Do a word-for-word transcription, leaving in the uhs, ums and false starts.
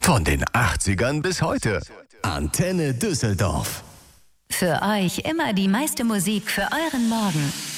Von den achtzigern bis heute. Antenne Düsseldorf. Für euch immer die meiste Musik für euren Morgen.